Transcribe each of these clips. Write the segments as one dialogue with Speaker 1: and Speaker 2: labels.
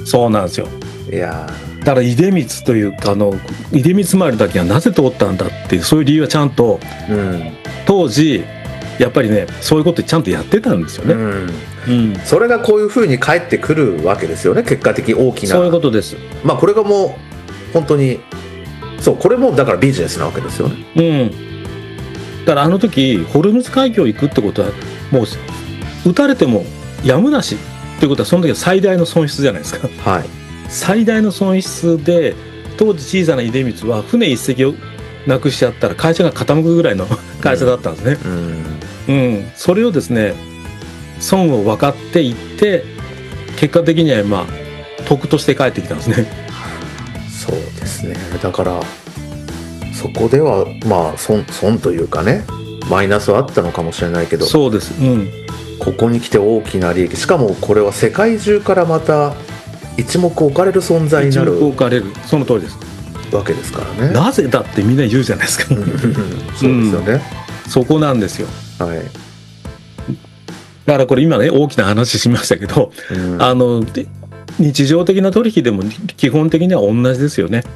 Speaker 1: そうなんですよ。
Speaker 2: いや
Speaker 1: だから出光というか出光丸だけはなぜ通ったんだっていうそういう理由はちゃんと、
Speaker 2: うん、
Speaker 1: 当時やっぱりねそういうことちゃんとやってたんですよね。
Speaker 2: それがこういうふうに返ってくるわけですよね。結果的大きな、
Speaker 1: そういうことです。
Speaker 2: まあこれがもう本当にそう、これもだからビジネスなわけですよね。
Speaker 1: だからあの時ホルムズ海峡行くってことはもう撃たれてもやむなしっていうことはその時は最大の損失じゃないですか。
Speaker 2: はい。
Speaker 1: 最大の損失で当時小さな出光は船一隻をなくしちゃったら会社が傾くぐらいの会社だったんですね。それをですね損を分かっていって結果的にはまあ得として帰ってきたんですね。
Speaker 2: そうですね。だからそこではまあ損というかねマイナスはあったのかもしれないけど、
Speaker 1: そうです。
Speaker 2: ここに来て大きな利益、しかもこれは世界中からまた一目置かれる存在になる、
Speaker 1: 一目置かれる、その通りです
Speaker 2: わけですからね。
Speaker 1: なぜだってみんな言うじゃないですか。
Speaker 2: そうですよね、
Speaker 1: そこなんですよ。
Speaker 2: はい。
Speaker 1: だからこれ今ね大きな話しましたけど、日常的な取引でも基本的には同じですよね。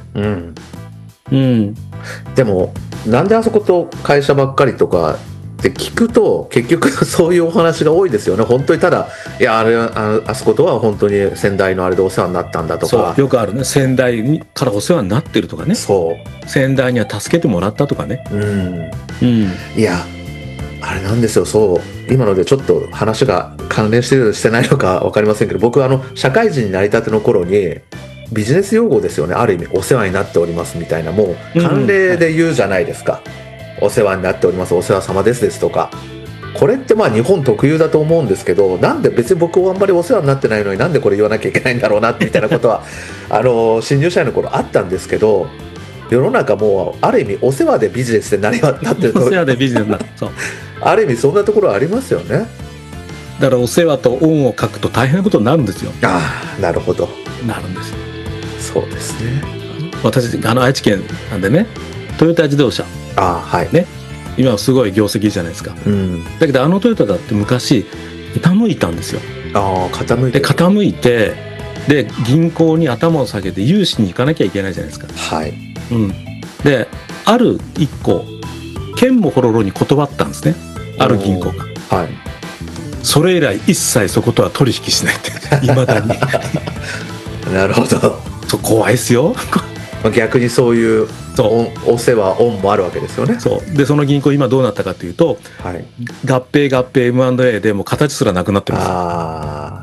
Speaker 2: でもなんであそこと会社ばっかりとかって聞くと結局そういうお話が多いですよね。本当にただいやあそことは本当に先代のあれでお世話になったんだとか、
Speaker 1: そうよくあるね。先代からお世話になってるとかね。
Speaker 2: そう
Speaker 1: 先代には助けてもらったとかね。
Speaker 2: いやあれなんですよ。そう今のでちょっと話が関連してるしてないのか分かりませんけど、僕社会人になりたての頃にビジネス用語ですよね。ある意味お世話になっておりますみたいな、もう慣例で言うじゃないですか、お世話になっております、お世話様ですですとか。これってまあ日本特有だと思うんですけど、なんで別に僕はあんまりお世話になってないのになんでこれ言わなきゃいけないんだろうなみたいなことは新入社員の頃あったんですけど、世の中もうある意味お世話でビジネスでなってると
Speaker 1: お世話でビジネスになるそう
Speaker 2: ある意味そんなところありますよね。
Speaker 1: だからお世話と恩を書くと大変なことになるんですよ。
Speaker 2: ああ、なるほど。
Speaker 1: なるんです。
Speaker 2: そうですね。
Speaker 1: 私愛知県なんでね、トヨタ自動車
Speaker 2: はい
Speaker 1: ね、今はすごい業績じゃないですか。だけどトヨタだって昔傾いたんですよ。傾いてで銀行に頭を下げて融資に行かなきゃいけないじゃないですか。である一個剣もほろろに断ったんですね、ある銀行が。それ以来一切そことは取引しないっていまだに
Speaker 2: なるほど。
Speaker 1: 怖いですよ
Speaker 2: 逆にそういうお世話恩もあるわけですよね。
Speaker 1: そうでその銀行今どうなったかというと、合併 M&A でもう形すらなくなってます。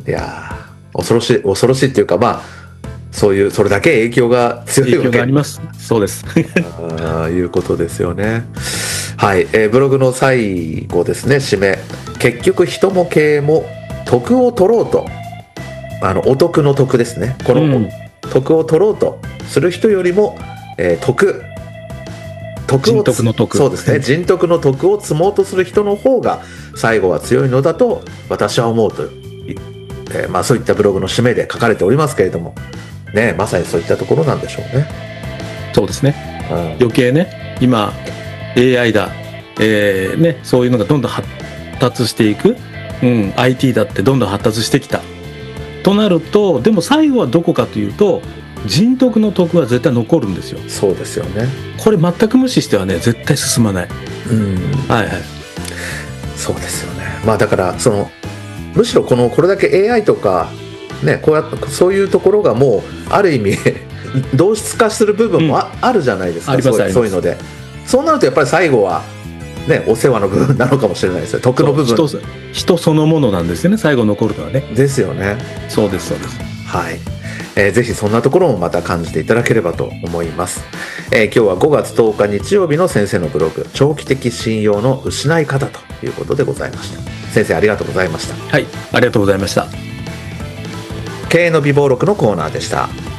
Speaker 2: いや恐ろしいっていうか、まあそれだけ影響が強いわけ、
Speaker 1: 影響があります。そうです
Speaker 2: いうことですよね。はい、ブログの最後ですね、締め。結局人も経営も得を取ろうと、お得の得ですね。この得を取ろうとする人よりも、人徳の徳、そうですね、人徳の徳を積もうとする人の方が最後は強いのだと私は思うと、そういったブログの締めで書かれておりますけれどもね、まさにそういったところなんでしょうね。
Speaker 1: そうですね、余計ね今 AI だ、そういうのがどんどん発達していく、IT だってどんどん発達してきたとなると、でも最後はどこかというと人徳の徳は絶対残るんですよ。
Speaker 2: そうですよね。
Speaker 1: これ全く無視してはね絶対進まない。
Speaker 2: そうですよね。まあだからむしろこれだけ AI とかね、そういうところがもうある意味同質化する部分もあるじゃないですか。そういうので、そうなるとやっぱり最後はねお世話の部分なのかもしれないですよ。徳の部分、
Speaker 1: 人そのものなんですよね、最後残るのはね。
Speaker 2: ですよね。
Speaker 1: そうです。
Speaker 2: はい。ぜひそんなところもまた感じていただければと思います。今日は5月10日日曜日の先生のブログ、長期的信用の失い方ということでございました。先生ありがとうございました。
Speaker 1: はい、ありがとうございました。
Speaker 2: 経営の美貌録のコーナーでした。